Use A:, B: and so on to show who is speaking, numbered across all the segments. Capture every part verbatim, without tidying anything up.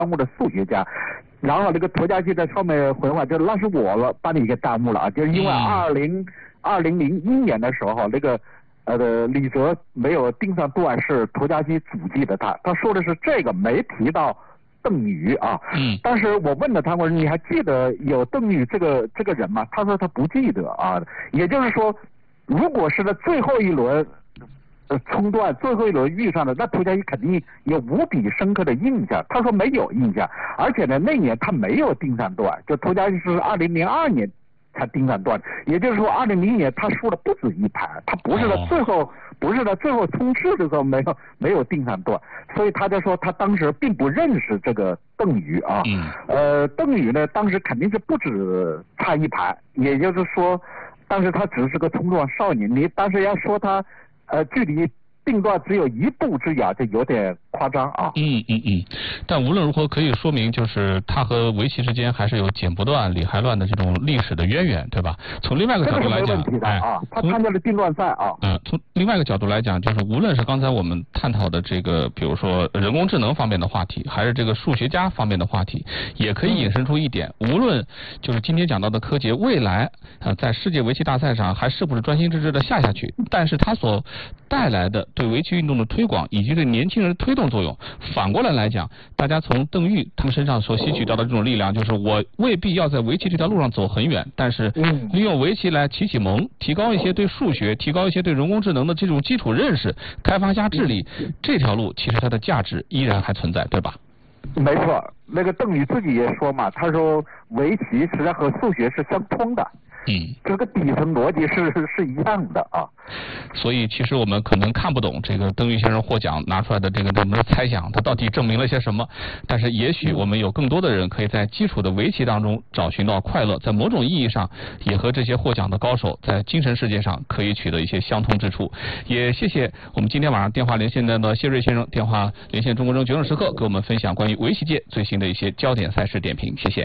A: 目的数学家。然后那个涂家基在上面回话，就那是我了帮你给弹幕了啊，就是因为二零二零零一年的时候，那个呃李泽没有定上段是涂家基阻击的他，他说的是这个，没提到邓禹啊。
B: 嗯。
A: 但是我问了他，我说你还记得有邓禹这个这个人吗？他说他不记得啊。也就是说，如果是在最后一轮。呃，冲段最后一轮遇上的，那涂家基肯定有无比深刻的印象。他说没有印象，而且呢，那年他没有定上段，就涂家基是二零零二年才定上段，也就是说二零零一年他输了不止一盘，他不是在最后、哦、不是在最后冲刺的时候没有没有定上段，所以他就说他当时并不认识这个邓禹啊。
B: 嗯。
A: 呃，邓禹呢，当时肯定是不止差一盘，也就是说，当时他只是个冲段少年，你当时要说他。呃，距离定段只有一步之遥，就有点夸张啊。
B: 嗯嗯嗯，但无论如何，可以说明就是他和围棋之间还是有剪不断、理还乱的这种历史的渊源，对吧？从另外一个角度来讲，
A: 哎，啊，他参加了定段赛啊。
B: 嗯，从另外一个角度来讲，就是无论是刚才我们探讨的这个，比如说人工智能方面的话题，还是这个数学家方面的话题，也可以引申出一点：无论就是今天讲到的柯洁，未来啊在世界围棋大赛上还是不是专心致志的下下去，但是他所带来的对围棋运动的推广以及对年轻人的推动作用，反过来来讲，大家从邓禹他们身上所吸取到的这种力量，就是我未必要在围棋这条路上走很远，但是利用围棋来启启蒙，提高一些对数学、提高一些对人工智能的这种基础认识，开发下智力，这条路其实它的价值依然还存在，对吧？
A: 没错，那个邓禹自己也说嘛，他说围棋实际上和数学是相通的。
B: 嗯，
A: 这个底层逻辑是是一样的啊。
B: 所以其实我们可能看不懂这个邓禹先生获奖拿出来的这个我们的猜想，他到底证明了些什么？但是也许我们有更多的人可以在基础的围棋当中找寻到快乐，在某种意义上也和这些获奖的高手在精神世界上可以取得一些相通之处。也谢谢我们今天晚上电话连线的谢瑞先生，电话连线中国人决胜时刻，给我们分享关于围棋界最新的一些焦点赛事点评。谢谢。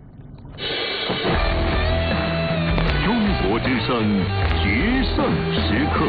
C: 中国之声决胜时刻，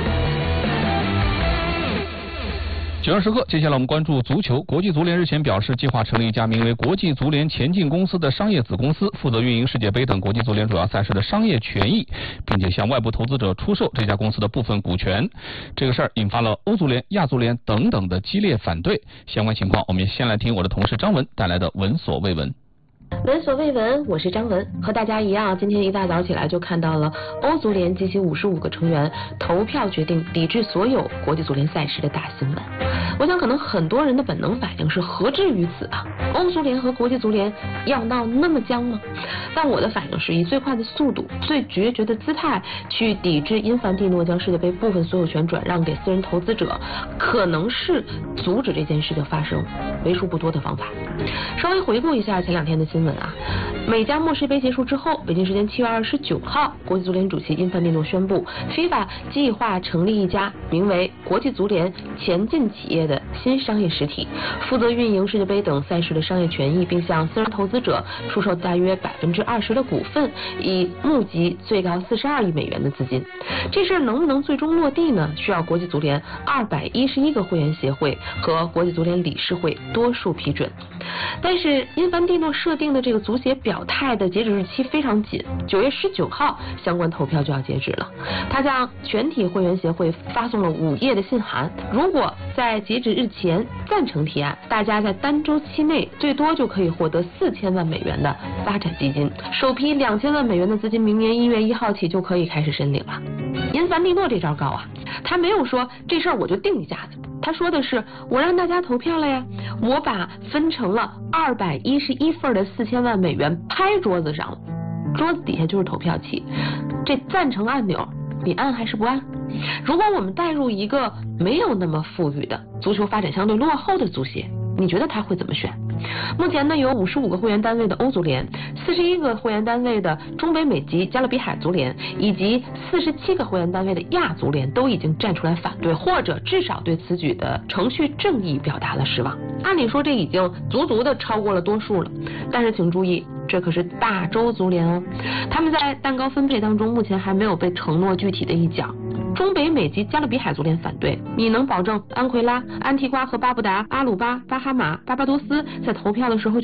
B: 决胜时刻，接下来我们关注足球。国际足联日前表示，计划成立一家名为国际足联前进公司的商业子公司，负责运营世界杯等国际足联主要赛事的商业权益，并且向外部投资者出售这家公司的部分股权。这个事儿引发了欧足联、亚足联等等的激烈反对。相关情况，我们先来听我的同事张文带来的闻所未闻。
D: 闻所未闻，我是张文，和大家一样，今天一大早起来就看到了欧足联及其五十五个成员投票决定抵制所有国际足联赛事的大新闻。我想可能很多人的本能反应是何至于此啊？欧足联和国际足联要闹那么僵吗？但我的反应是以最快的速度、最决绝的姿态去抵制因凡蒂诺将世界杯部分所有权转让给私人投资者，可能是阻止这件事的发生为数不多的方法。稍微回顾一下前两天的新闻啊，美加墨世杯结束之后，北京时间七月二十九号，国际足联主席因凡蒂诺宣布 ，FIFA 计划成立一家名为国际足联前进企业的新商业实体，负责运营世界杯等赛事的商业权益，并向私人投资者出售大约百分之二十的股份，以募集最高四十二亿美元的资金。这事儿能不能最终落地呢？需要国际足联二百一十一个会员协会和国际足联理事会多数批准。但是因凡蒂诺设定的这个足协表态的截止日期非常紧，九月十九号相关投票就要截止了。他向全体会员协会发送了五页的信函，如果在截止日前赞成提案，大家在单周期内最多就可以获得四千万美元的发展基金，首批两千万美元的资金明年一月一号起就可以开始申领了。因凡蒂诺这招高啊，他没有说这事儿我就定一下子，他说的是我让大家投票了呀，我把分成了二百一十一份的四千万美元拍桌子上了，桌子底下就是投票器，这赞成按钮你按还是不按？如果我们带入一个没有那么富裕的足球发展相对落后的足协，你觉得他会怎么选？目前呢，有五十五个会员单位的欧足联，四十一个会员单位的中北美及加勒比海足联，以及四十七个会员单位的亚足联都已经站出来反对，或者至少对此举的程序正义表达了失望。按理说这已经足足的超过了多数了，但是请注意，这可是大洲足联哦，他们在蛋糕分配当中目前还没有被承诺具体的一角。中北美及加勒比海足联反对，你能保证安奎拉、安提瓜和巴布达、阿鲁巴、巴哈马、巴巴多斯在投票的时候